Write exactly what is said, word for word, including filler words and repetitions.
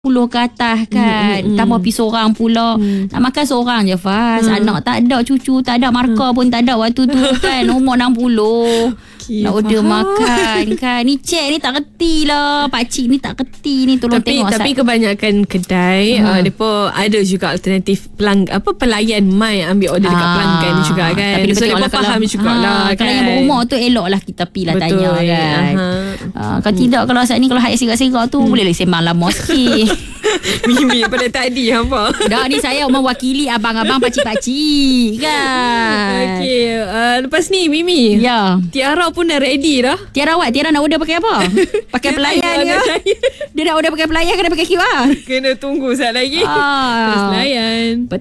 Puluh ke atas kan. Hmm, hmm, tambah pergi seorang pula. hmm. Nak makan seorang je Faz. hmm. Anak tak ada, cucu tak ada, markah hmm. pun tak ada waktu tu kan. Umur enam puluh. Okay, nak order faham. Makan kan. Ni cik ni tak reti lah. Pakcik ni tak reti ni. Tolong tapi, tengok. Tapi saat. kebanyakan kedai hmm. uh, mereka ada juga alternatif pelang, apa pelayan mai ambil order dekat ah, pelanggan juga kan. Tapi so mereka faham kalau, juga ha, lah kan. Kalau yang berumur tu elok lah kita pergi lah tanya kan. uh-huh. uh, Kalau hmm. tidak, kalau saat ni kalau hayat serak-serak tu hmm. boleh lah sembang lama sikit. Mimi pada tadi hampa. Dah ni saya mewakili abang-abang pakcik-pakcik kan. Okey, uh, lepas ni Mimi. Ya. Tiara pun dah ready dah. Tiara awak, Tiara nak order pakai apa? Pakai pelayan ke? Dia nak order pakai pelayan ke nak pakai Q R? Kena tunggu sekejap lagi. Ah. Terus layan.